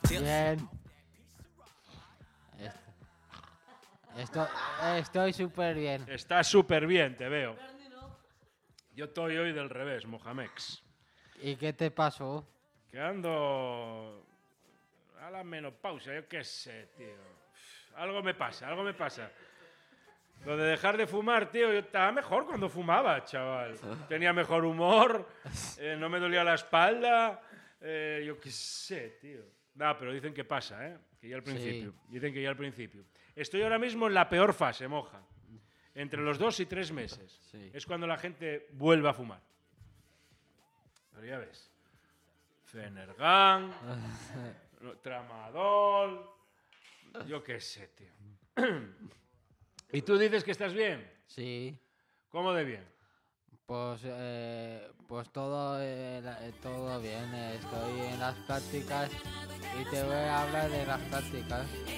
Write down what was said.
Bien. Estoy súper bien. Estás súper bien, te veo. Yo estoy hoy del revés, Mojamex. ¿Y qué te pasó? Que ando a la menopausia, yo qué sé, tío. Algo me pasa. Lo de dejar de fumar, tío, yo estaba mejor cuando fumaba, chaval. Tenía mejor humor, no me dolía la espalda, yo qué sé, tío. No, pero dicen que pasa, ¿eh? Que ya al principio. Sí. Dicen que ya al principio. Estoy ahora mismo en la peor fase, Moja. Entre los 2 y 3 meses. Sí. Es cuando la gente vuelve a fumar. Pero ya ves. Fenergan, Tramadol, yo qué sé, tío. ¿Y tú dices que estás bien? Sí. ¿Cómo de bien? Pues todo bien. Estoy en las prácticas y te voy a hablar de las prácticas.